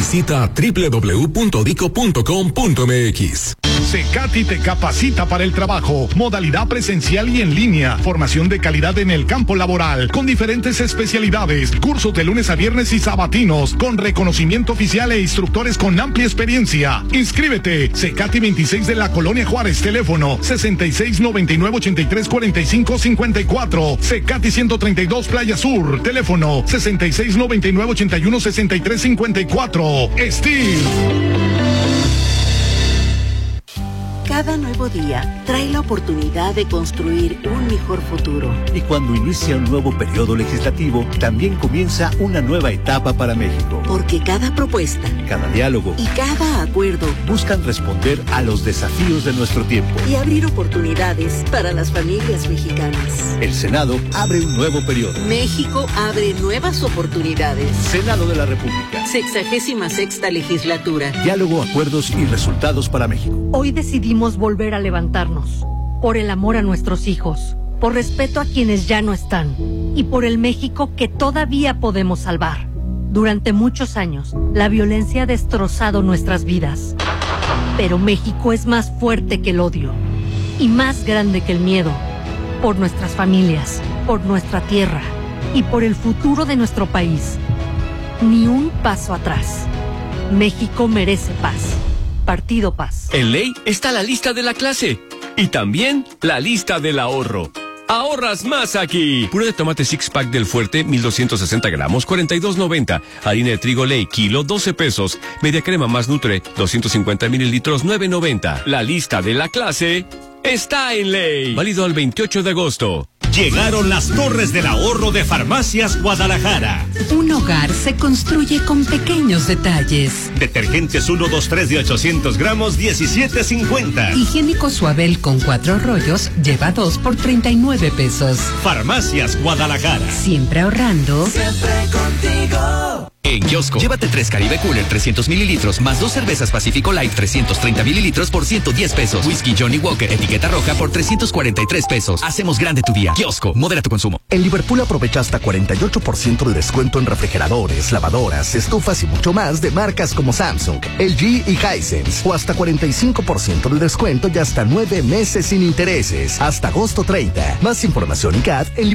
Visita www.dico.com.mx. Secati te capacita para el trabajo, modalidad presencial y en línea, formación de calidad en el campo laboral, con diferentes especialidades, cursos de lunes a viernes y sabatinos, con reconocimiento oficial e instructores con amplia experiencia. Inscríbete, Secati 26 de la Colonia Juárez, teléfono 6699-834554, Secati 132 Playa Sur, teléfono 6699-816354. Steel. Cada nuevo día trae la oportunidad de construir un mejor futuro. Y cuando inicia un nuevo periodo legislativo, también comienza una nueva etapa para México. Porque cada propuesta, cada diálogo y cada acuerdo buscan responder a los desafíos de nuestro tiempo y abrir oportunidades para las familias mexicanas. El Senado abre un nuevo periodo. México abre nuevas oportunidades. Senado de la República. 66ª legislatura. Diálogo, acuerdos y resultados para México. Hoy decidimos volver a levantarnos, por el amor a nuestros hijos, por respeto a quienes ya no están y por el México que todavía podemos salvar. Durante muchos años, la violencia ha destrozado nuestras vidas, pero México es más fuerte que el odio y más grande que el miedo. Por nuestras familias, por nuestra tierra y por el futuro de nuestro país. Ni un paso atrás. México merece paz. Partido Paz. En Ley está la lista de la clase y también la lista del ahorro. ¡Ahorras más aquí! Puré de tomate six pack del Fuerte, 1260 gramos, 42.90. Harina de trigo Ley, kilo, 12 pesos. Media crema más Nutre, 250 mililitros, 9.90. La lista de la clase está en Ley. Válido al 28 de agosto. Llegaron las Torres del Ahorro de Farmacias Guadalajara. Un hogar se construye con pequeños detalles. Detergentes 1, 2, 3 de 800 gramos, 17.50. Higiénico Suabel con 4 rollos, lleva 2 por 39 pesos. Farmacias Guadalajara. Siempre ahorrando. Siempre contigo. En Kiosco, llévate 3 Caribe Cooler 300 mililitros más 2 cervezas Pacífico Light 330 mililitros por 110 pesos. Whisky Johnny Walker etiqueta roja por 343 pesos. Hacemos grande tu día. Kiosco, modera tu consumo. En Liverpool aprovecha hasta 48% de descuento en refrigeradores, lavadoras, estufas y mucho más de marcas como Samsung, LG y Hisense. O hasta 45% de descuento y hasta 9 meses sin intereses. Hasta agosto 30. Más información y CAD en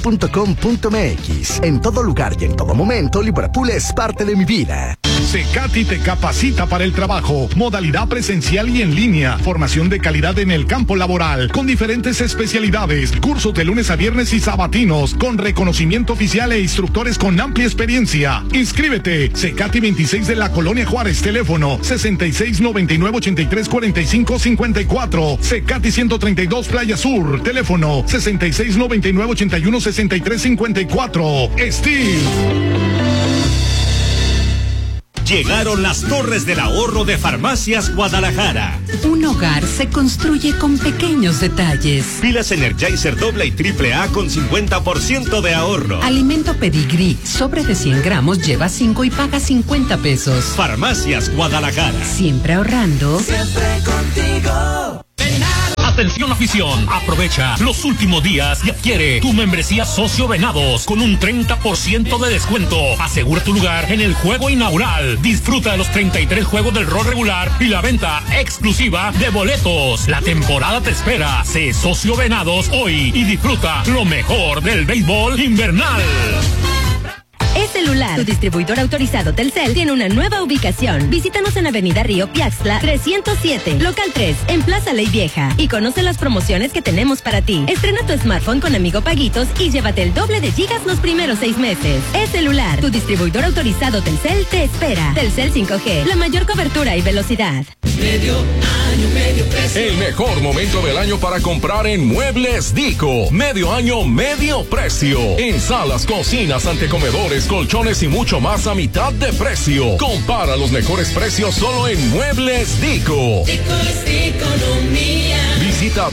liverpool.com.mx. En todo lugar y en todo momento, Liverpool es parte de mi vida. Secati te capacita para el trabajo, modalidad presencial y en línea, formación de calidad en el campo laboral, con diferentes especialidades, cursos de lunes a viernes y sabatinos, con reconocimiento oficial e instructores con amplia experiencia. Inscríbete, Secati 26 de la Colonia Juárez, teléfono 6699-834554, Secati 132 Playa Sur, teléfono 6699-816354. Steel. Llegaron las Torres del Ahorro de Farmacias Guadalajara. Un hogar se construye con pequeños detalles. Pilas Energizer doble y triple A con 50% de ahorro. Alimento Pedigrí, sobre de 100 gramos, lleva 5 y paga 50 pesos. Farmacias Guadalajara. Siempre ahorrando. Siempre contigo. Atención afición, aprovecha los últimos días y adquiere tu membresía Socio Venados con un 30% de descuento. Asegura tu lugar en el juego inaugural. Disfruta de los 33 juegos del rol regular y la venta exclusiva de boletos. La temporada te espera. Sé Socio Venados hoy y disfruta lo mejor del béisbol invernal. E-Celular, tu distribuidor autorizado Telcel, tiene una nueva ubicación. Visítanos en Avenida Río Piaxtla 307, local 3, en Plaza Ley Vieja, y conoce las promociones que tenemos para ti. Estrena tu smartphone con Amigo Paguitos y llévate el doble de gigas los primeros 6 meses. E-Celular, tu distribuidor autorizado Telcel, te espera. Telcel 5G, la mayor cobertura y velocidad. Medio año, medio precio. El mejor momento del año para comprar en Muebles Dico. Medio año, medio precio. En salas, cocinas, antecomedores, colchones y mucho más a mitad de precio. Compara los mejores precios solo en Muebles Dico. Dico es economía. Visita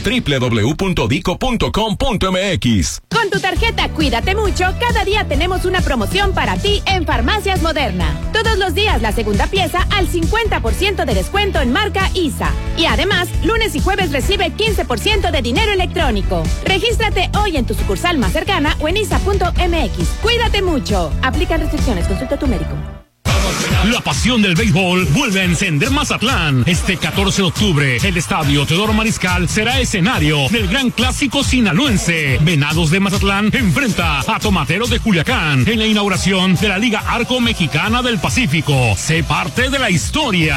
www.dico.com.mx. Con tu tarjeta Cuídate Mucho, cada día tenemos una promoción para ti en Farmacias Moderna. Todos los días la segunda pieza al 50% de descuento en marca ISA. Y además, lunes y jueves recibe 15% de dinero electrónico. Regístrate hoy en tu sucursal más cercana o en isa.mx. Cuídate mucho. Aplican restricciones. Consulta a tu médico. La pasión del béisbol vuelve a encender Mazatlán. Este 14 de octubre, el estadio Teodoro Mariscal será escenario del gran clásico sinaloense. Venados de Mazatlán enfrenta a Tomateros de Culiacán en la inauguración de la Liga Arco Mexicana del Pacífico. Sé parte de la historia.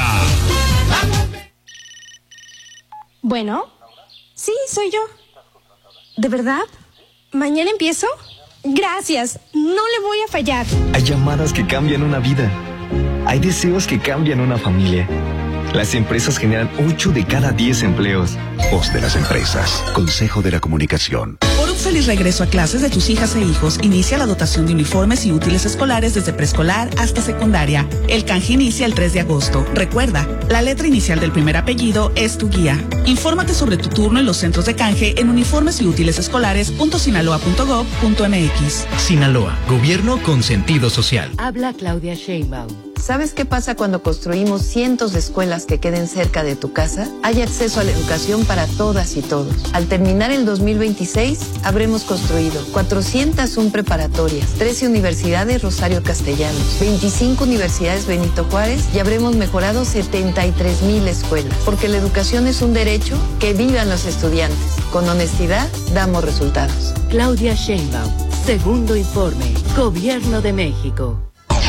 Bueno, sí, soy yo. ¿De verdad? ¿Mañana empiezo? Gracias, no le voy a fallar. Hay llamadas que cambian una vida. Hay deseos que cambian una familia. Las empresas generan 8 de cada 10 empleos. Voz de las empresas. Consejo de la Comunicación. Por un feliz regreso a clases de tus hijas e hijos, inicia la dotación de uniformes y útiles escolares desde preescolar hasta secundaria. El canje inicia el 3 de agosto. Recuerda, la letra inicial del primer apellido es tu guía. Infórmate sobre tu turno en los centros de canje en uniformes y útiles escolares.sinaloa.gov.mx. Sinaloa, gobierno con sentido social. Habla Claudia Sheinbaum. ¿Sabes qué pasa cuando construimos cientos de escuelas que queden cerca de tu casa? Hay acceso a la educación para todas y todos. Al terminar el 2026, habremos construido 401 preparatorias, 13 universidades Rosario Castellanos, 25 universidades Benito Juárez y habremos mejorado 73,000 escuelas. Porque la educación es un derecho, que vivan los estudiantes. Con honestidad, damos resultados. Claudia Sheinbaum, segundo informe, Gobierno de México.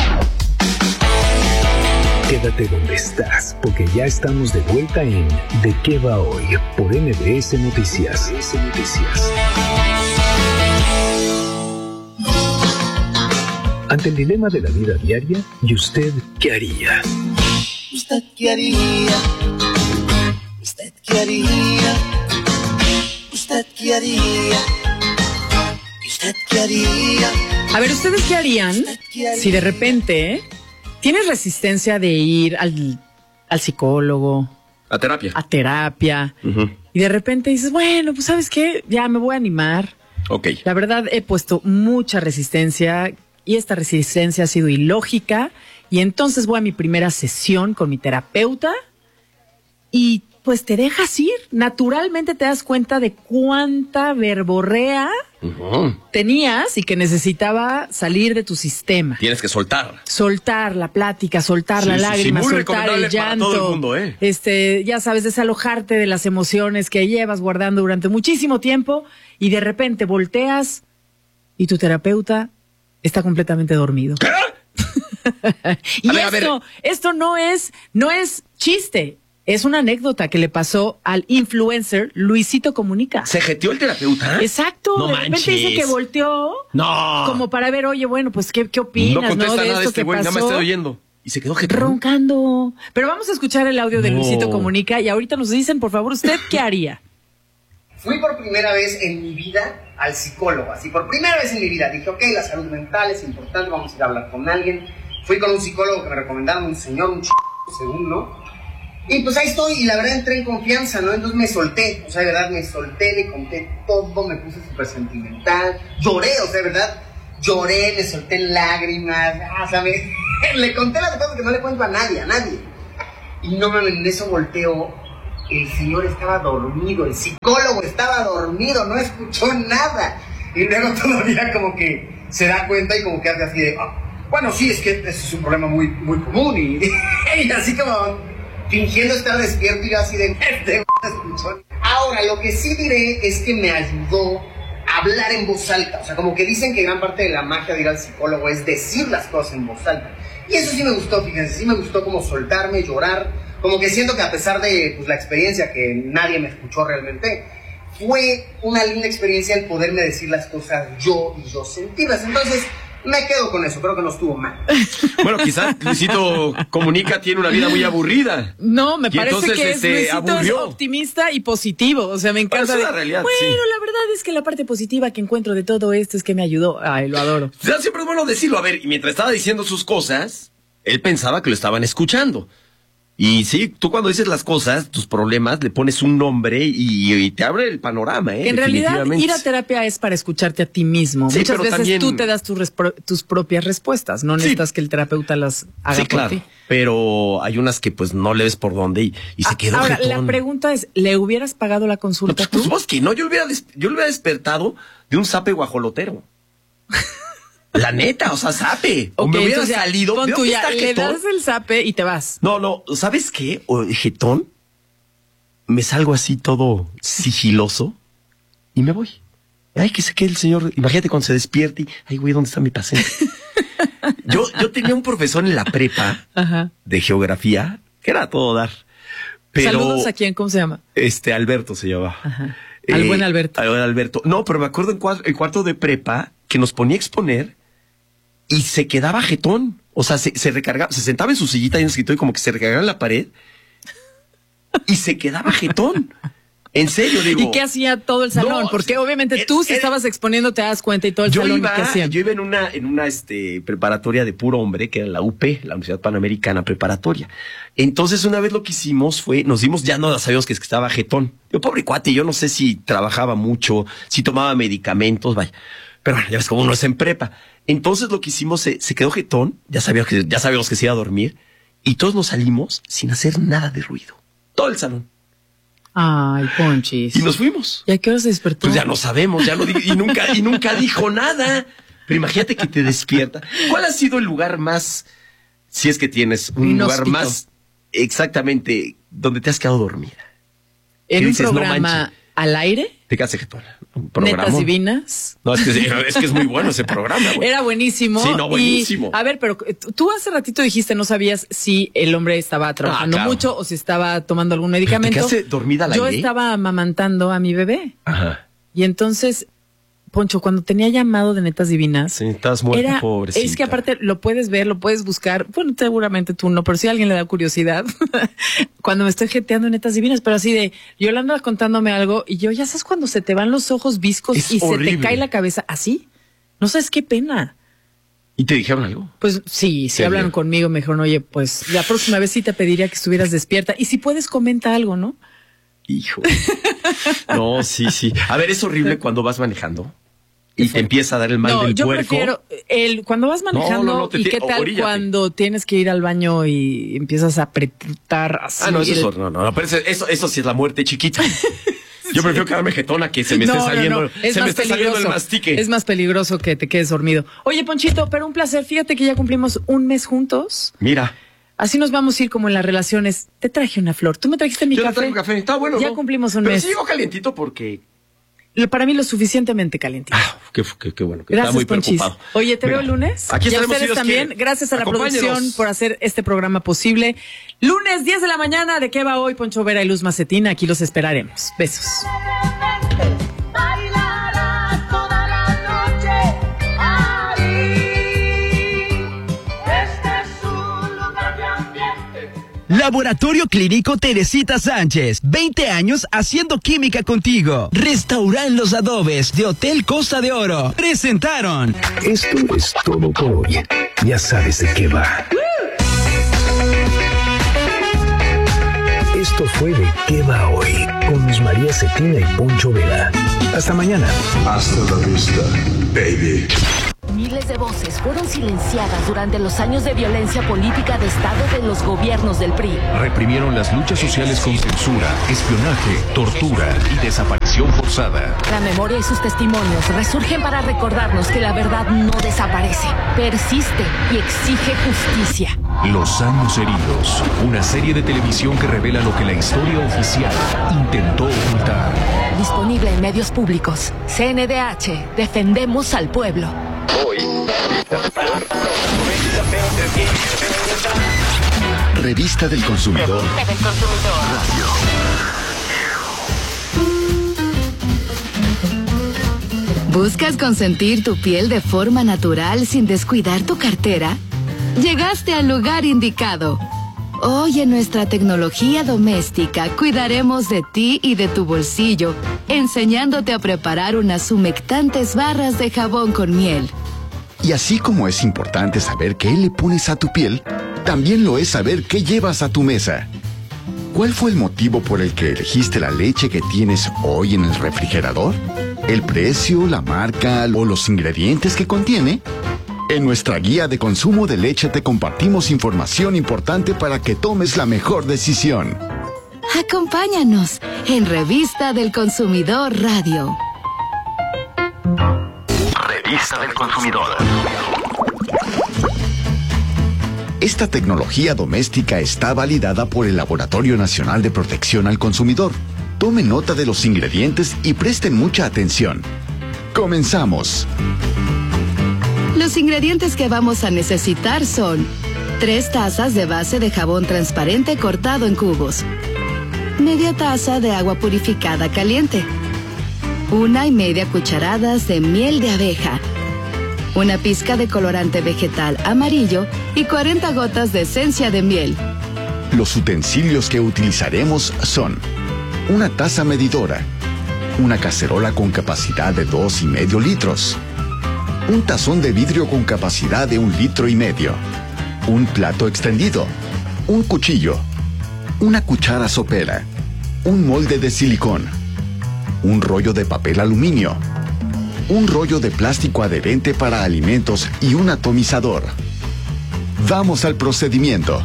Quédate donde estás, porque ya estamos de vuelta en ¿De qué va hoy? Por MBS Noticias. Ante el dilema de la vida diaria, ¿y usted qué haría? ¿Usted qué haría? ¿Usted qué haría? ¿Usted qué haría? ¿Usted qué haría? A ver, ¿ustedes qué harían si de repente tienes resistencia de ir al psicólogo? A terapia. Y de repente dices, bueno, pues ¿sabes qué? Ya me voy a animar. Ok. La verdad, he puesto mucha resistencia y esta resistencia ha sido ilógica. Y entonces voy a mi primera sesión con mi terapeuta y pues te dejas ir. Naturalmente te das cuenta de cuánta verborrea tenías y que necesitaba salir de tu sistema. Tienes que soltar. Soltar la plática, soltar la lágrima, muy soltar el llanto. Para todo el mundo, ya sabes, desalojarte de las emociones que llevas guardando durante muchísimo tiempo y de repente volteas y tu terapeuta está completamente dormido. ¿Qué? Y esto no es chiste. Es una anécdota que le pasó al influencer Luisito Comunica. ¿Se jeteó el terapeuta? Exacto. No de repente manches. dice que volteó. No. Como para ver, oye, bueno, pues, ¿qué opinas? No contesta de nada esto este que güey, nada más pasó? estoy oyendo. Y se quedó jeteado. Roncando. Pero vamos a escuchar el audio de Luisito Comunica y ahorita nos dicen, por favor, ¿usted qué haría? Fui por primera vez en mi vida al psicólogo, así por primera vez en mi vida. Dije, ok, la salud mental es importante, vamos a ir a hablar con alguien. Fui con un psicólogo que me recomendaron, un señor, un según, ¿no? Y pues ahí estoy, y la verdad entré en confianza, ¿no? Entonces me solté, o sea, de verdad me solté, le conté todo, me puse súper sentimental, lloré, o sea, de verdad, lloré, me solté en lágrimas, o sea, le conté las cosas que no le cuento a nadie. Y no, en eso volteo, el señor estaba dormido, el psicólogo estaba dormido, no escuchó nada. Y luego todavía como que se da cuenta y como que hace así de, bueno, sí, es que ese es un problema muy, muy común. Y así como fingiendo estar despierto y yo así de, escuchó. Ahora, lo que sí diré es que me ayudó a hablar en voz alta. O sea, como que dicen que gran parte de la magia de ir al psicólogo es decir las cosas en voz alta. Y eso sí me gustó, fíjense, sí me gustó como soltarme, llorar. Como que siento que a pesar de pues, la experiencia, que nadie me escuchó realmente, fue una linda experiencia el poderme decir las cosas yo y yo sentirlas. Entonces, me quedo con eso, creo que no estuvo mal. Bueno, quizás Luisito Comunica tiene una vida muy aburrida. No, me parece entonces, que Luisito es optimista y positivo. O sea, me encanta. Bueno, es la realidad, bueno, sí. La verdad es que la parte positiva que encuentro de todo esto es que me ayudó. Ay, lo adoro. O sea, siempre es bueno decirlo. A ver, y mientras estaba diciendo sus cosas, él pensaba que lo estaban escuchando. Y sí, tú cuando dices las cosas, tus problemas, le pones un nombre y te abre el panorama, En realidad, ir a terapia es para escucharte a ti mismo. Sí, muchas veces también tú te das tus propias respuestas. No necesitas que el terapeuta las haga por ti. Pero hay unas que pues no le ves por dónde y se quedó Ahora, jetón. la pregunta es, ¿le hubieras pagado la consulta tú? Pues que no, yo lo hubiera despertado de un zape guajolotero. La neta, o sea, zape. O me hubiera salido. Pon tú ya, le jetón. das el zape y te vas. No, ¿sabes qué? Jetón, me salgo así todo sigiloso y me voy. Ay, que se quede el señor. Imagínate cuando se despierte y, ay, güey, ¿dónde está mi paciente? yo tenía un profesor en la prepa de geografía que era a todo dar. Pero, saludos a quién, ¿cómo se llama? Alberto se llamaba. Al buen Alberto. Al buen Alberto. No, pero me acuerdo en cuarto de prepa que nos ponía a exponer y se quedaba jetón. O sea, se recargaba, se sentaba en su sillita y en el escritorio y como que se recargaba en la pared y se quedaba jetón. En serio, digo. ¿Y qué hacía todo el salón? No, porque obviamente tú si estabas exponiendo te das cuenta y todo el salón. ¿Qué hacían? Yo iba en una preparatoria de puro hombre, que era la UP, la Universidad Panamericana Preparatoria. Entonces una vez lo que hicimos fue, ya no sabíamos que estaba jetón. Yo, pobre cuate, yo no sé si trabajaba mucho, si tomaba medicamentos, vaya. Pero bueno, ya ves cómo uno es en prepa. Entonces lo que hicimos, se quedó jetón, ya sabíamos que se iba a dormir, y todos nos salimos sin hacer nada de ruido. Todo el salón. Ay, Ponchis. Y nos fuimos. ¿Y a qué hora se despertó? Pues ya no sabemos, y nunca dijo nada. Pero imagínate que te despierta. ¿Cuál ha sido el lugar más, si es que tienes un lugar más exactamente donde te has quedado dormida? ¿En un programa al aire? Te quedaste jetón. Netas Divinas. No, es que es muy bueno ese programa, güey. Era buenísimo. Sí, no, buenísimo. Y, a ver, pero tú hace ratito dijiste, no sabías si el hombre estaba trabajando mucho o si estaba tomando algún medicamento. ¿Te quedaste dormida al aire? Yo estaba amamantando a mi bebé. Ajá. Y entonces, Poncho, cuando tenía llamado de Netas Divinas. Sí, estás muerta, pobrecita. Es que aparte lo puedes ver, lo puedes buscar. Bueno, seguramente tú no, pero si a alguien le da curiosidad. Cuando me estoy jeteando en Netas Divinas, pero así de Yolanda contándome algo y yo, ya sabes cuando se te van los ojos viscos y horrible. Se te cae la cabeza así. No sabes qué pena. ¿Y te dijeron algo? Pues sí hablaron conmigo, me dijeron, oye, pues la próxima vez sí te pediría que estuvieras despierta. Y si puedes, comenta algo, ¿no? Hijo. No, sí. A ver, es horrible cuando vas manejando y te empieza a dar el mal del yo puerco. Prefiero cuando vas manejando y qué tal cuando tienes que ir al baño y empiezas a apretar así. No, no, pero eso sí es la muerte chiquita. Yo prefiero quedarme jetona que se me esté saliendo, saliendo el mastique. Es más peligroso que te quedes dormido. Oye, Ponchito, pero un placer. Fíjate que ya cumplimos un mes juntos. Mira. Así nos vamos a ir como en las relaciones. Te traje una flor. ¿Tú me trajiste mi café? Yo te traigo café. Está bueno, ya cumplimos un mes. Pero sí llegó calientito porque... Para mí lo suficientemente calientito. Qué bueno. Que gracias, está muy Ponchis. preocupado. Oye, te veo el lunes. Aquí estaremos. Y a ustedes también. Gracias a la producción por hacer este programa posible. Lunes, 10 de la mañana. ¿De qué va hoy, Poncho Vera y Luz Macetina? Aquí los esperaremos. Besos. Laboratorio Clínico Teresita Sánchez, 20 años haciendo química contigo. Restaurant Los Adobes de Hotel Costa de Oro presentaron. Esto es todo por hoy. Ya sabes de qué va. Esto fue De qué va hoy con Luz María Cetina y Poncho Vera. Hasta mañana. Hasta la vista, baby. Miles de voces fueron silenciadas durante los años de violencia política de Estado de los gobiernos del PRI. Reprimieron las luchas sociales con censura, espionaje, tortura y desaparición forzada. La memoria y sus testimonios resurgen para recordarnos que la verdad no desaparece, persiste y exige justicia. Los años heridos, una serie de televisión que revela lo que la historia oficial intentó ocultar. Disponible en medios públicos. CNDH, defendemos al pueblo. Revista del Consumidor. Radio. ¿Buscas consentir tu piel de forma natural sin descuidar tu cartera? Llegaste al lugar indicado. Hoy en nuestra tecnología doméstica cuidaremos de ti y de tu bolsillo, enseñándote a preparar unas humectantes barras de jabón con miel. Y así como es importante saber qué le pones a tu piel, también lo es saber qué llevas a tu mesa. ¿Cuál fue el motivo por el que elegiste la leche que tienes hoy en el refrigerador? ¿El precio, la marca o los ingredientes que contiene? En nuestra guía de consumo de leche te compartimos información importante para que tomes la mejor decisión. Acompáñanos en Revista del Consumidor Radio. Revista del Consumidor. Esta tecnología doméstica está validada por el Laboratorio Nacional de Protección al Consumidor. Tomen nota de los ingredientes y presten mucha atención. ¡Comenzamos! Los ingredientes que vamos a necesitar son 3 tazas de base de jabón transparente cortado en cubos, media taza de agua purificada caliente, 1,5 cucharadas de miel de abeja, una pizca de colorante vegetal amarillo y 40 gotas de esencia de miel. Los utensilios que utilizaremos son una taza medidora, una cacerola con capacidad de 2,5 litros, un tazón de vidrio con capacidad de 1,5 litros, un plato extendido, un cuchillo, una cuchara sopera, un molde de silicón, un rollo de papel aluminio, un rollo de plástico adherente para alimentos y un atomizador. Vamos al procedimiento.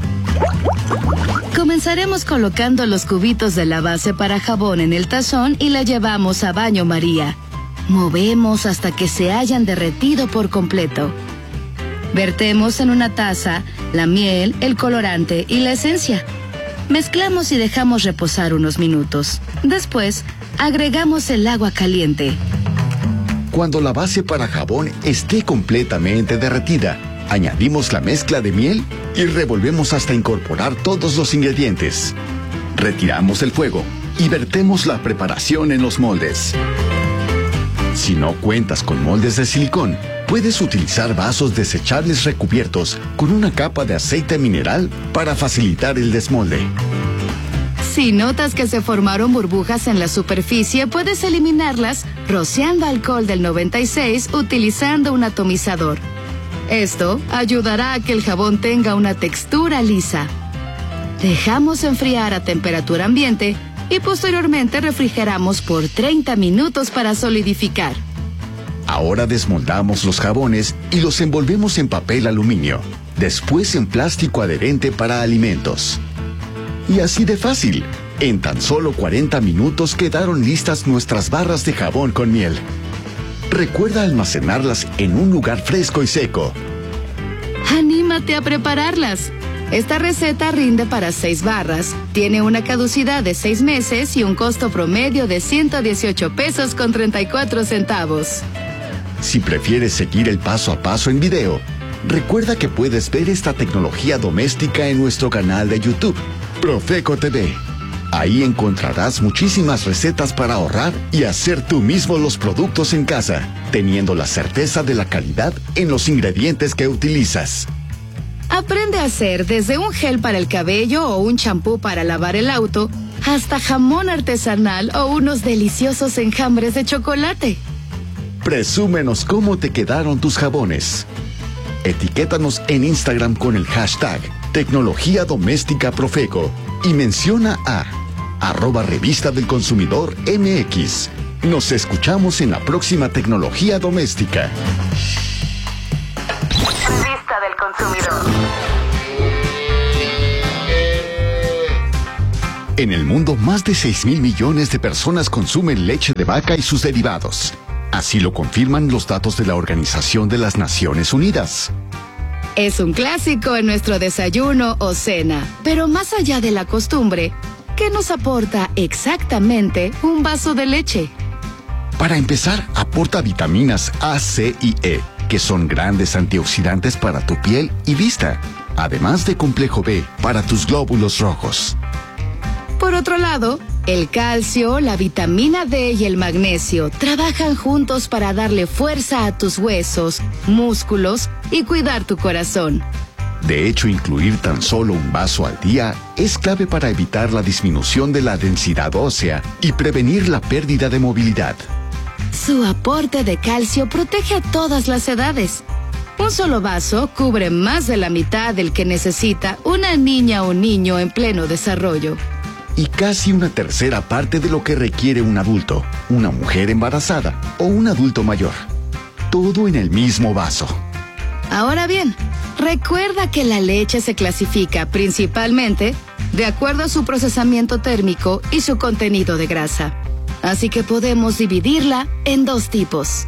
Comenzaremos colocando los cubitos de la base para jabón en el tazón y la llevamos a baño María. Movemos hasta que se hayan derretido por completo. Vertemos en una taza la miel, el colorante y la esencia. Mezclamos y dejamos reposar unos minutos. Después, agregamos el agua caliente. Cuando la base para jabón esté completamente derretida, añadimos la mezcla de miel y revolvemos hasta incorporar todos los ingredientes. Retiramos el fuego y vertemos la preparación en los moldes. Si no cuentas con moldes de silicón, puedes utilizar vasos desechables recubiertos con una capa de aceite mineral para facilitar el desmolde. Si notas que se formaron burbujas en la superficie, puedes eliminarlas rociando alcohol del 96 utilizando un atomizador. Esto ayudará a que el jabón tenga una textura lisa. Dejamos enfriar a temperatura ambiente y posteriormente refrigeramos por 30 minutos para solidificar. Ahora desmoldamos los jabones y los envolvemos en papel aluminio, después en plástico adherente para alimentos. Y así de fácil, en tan solo 40 minutos quedaron listas nuestras barras de jabón con miel. Recuerda almacenarlas en un lugar fresco y seco. ¡Anímate a prepararlas! Esta receta rinde para 6 barras, tiene una caducidad de 6 meses y un costo promedio de 118 pesos con 34 centavos. Si prefieres seguir el paso a paso en video, recuerda que puedes ver esta tecnología doméstica en nuestro canal de YouTube, Profeco TV. Ahí encontrarás muchísimas recetas para ahorrar y hacer tú mismo los productos en casa, teniendo la certeza de la calidad en los ingredientes que utilizas. Aprende a hacer desde un gel para el cabello o un champú para lavar el auto, hasta jamón artesanal o unos deliciosos enjambres de chocolate. Presúmenos cómo te quedaron tus jabones. Etiquétanos en Instagram con el hashtag Tecnología Doméstica Profeco y menciona a @Revista del Consumidor MX. Nos escuchamos en la próxima Tecnología Doméstica. Revista del Consumidor. En el mundo, más de 6,000 millones de personas consumen leche de vaca y sus derivados. Así lo confirman los datos de la Organización de las Naciones Unidas. Es un clásico en nuestro desayuno o cena, pero más allá de la costumbre, ¿qué nos aporta exactamente un vaso de leche? Para empezar, aporta vitaminas A, C y E, que son grandes antioxidantes para tu piel y vista, además de complejo B para tus glóbulos rojos. Por otro lado, el calcio, la vitamina D y el magnesio trabajan juntos para darle fuerza a tus huesos, músculos y cuidar tu corazón. De hecho, incluir tan solo un vaso al día es clave para evitar la disminución de la densidad ósea y prevenir la pérdida de movilidad. Su aporte de calcio protege a todas las edades. Un solo vaso cubre más de la mitad del que necesita una niña o niño en pleno desarrollo. Y casi una tercera parte de lo que requiere un adulto, una mujer embarazada o un adulto mayor. Todo en el mismo vaso. Ahora bien, recuerda que la leche se clasifica principalmente de acuerdo a su procesamiento térmico y su contenido de grasa. Así que podemos dividirla en 2 tipos: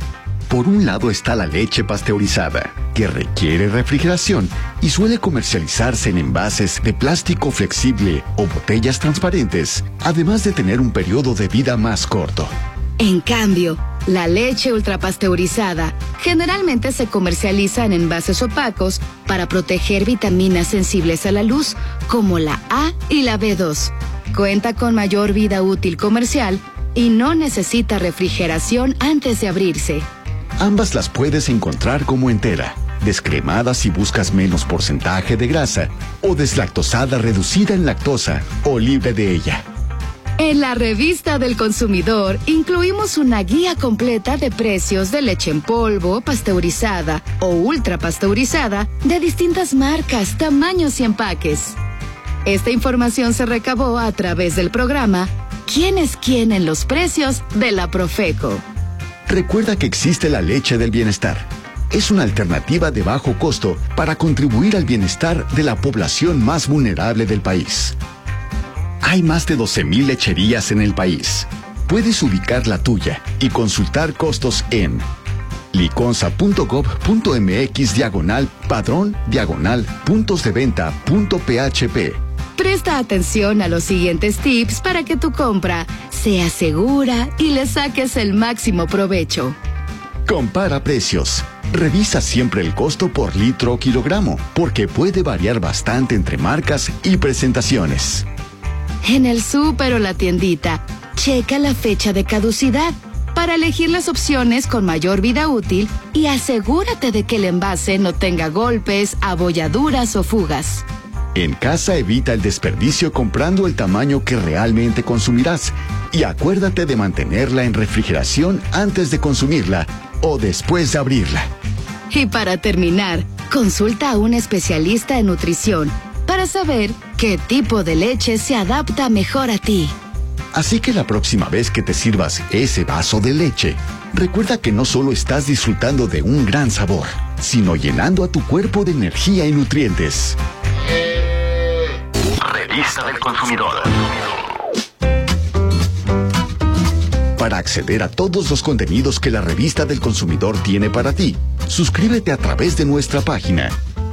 Por un lado está la leche pasteurizada, que requiere refrigeración y suele comercializarse en envases de plástico flexible o botellas transparentes, además de tener un periodo de vida más corto. En cambio, la leche ultrapasteurizada generalmente se comercializa en envases opacos para proteger vitaminas sensibles a la luz, como la A y la B2. Cuenta con mayor vida útil comercial y no necesita refrigeración antes de abrirse. Ambas las puedes encontrar como entera, descremada si buscas menos porcentaje de grasa, o deslactosada reducida en lactosa o libre de ella. En la Revista del Consumidor incluimos una guía completa de precios de leche en polvo, pasteurizada o ultrapasteurizada de distintas marcas, tamaños y empaques. Esta información se recabó a través del programa ¿Quién es quién en los precios de la Profeco? Recuerda que existe la leche del bienestar. Es una alternativa de bajo costo para contribuir al bienestar de la población más vulnerable del país. Hay más de 12,000 lecherías en el país. Puedes ubicar la tuya y consultar costos en liconza.gov.mx/padrón/puntos-de-venta.php. Presta atención a los siguientes tips para que tu compra sea segura y le saques el máximo provecho. Compara precios. Revisa siempre el costo por litro o kilogramo, porque puede variar bastante entre marcas y presentaciones. En el súper o la tiendita, checa la fecha de caducidad para elegir las opciones con mayor vida útil y asegúrate de que el envase no tenga golpes, abolladuras o fugas. En casa evita el desperdicio comprando el tamaño que realmente consumirás y acuérdate de mantenerla en refrigeración antes de consumirla o después de abrirla. Y para terminar, consulta a un especialista en nutrición para saber qué tipo de leche se adapta mejor a ti. Así que la próxima vez que te sirvas ese vaso de leche, recuerda que no solo estás disfrutando de un gran sabor, sino llenando a tu cuerpo de energía y nutrientes. Revista del Consumidor. Para acceder a todos los contenidos que la Revista del Consumidor tiene para ti, suscríbete a través de nuestra página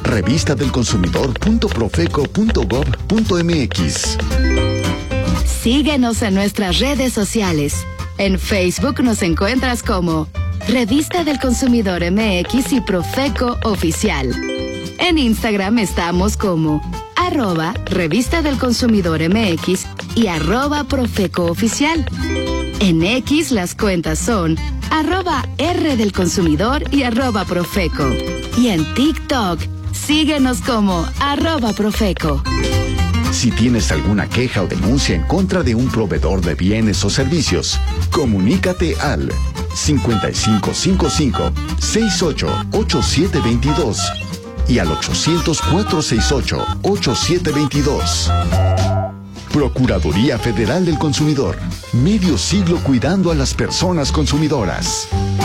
revistadelconsumidor.profeco.gov.mx. Síguenos en nuestras redes sociales. En Facebook nos encuentras como Revista del Consumidor MX y Profeco Oficial. En Instagram estamos como @Revista del Consumidor MX y @Profeco Oficial. En X las cuentas son @R del Consumidor y @Profeco. Y en TikTok, síguenos como @Profeco. Si tienes alguna queja o denuncia en contra de un proveedor de bienes o servicios, comunícate al 5555-688722 y al 800-468-8722. Procuraduría Federal del Consumidor. Medio siglo cuidando a las personas consumidoras.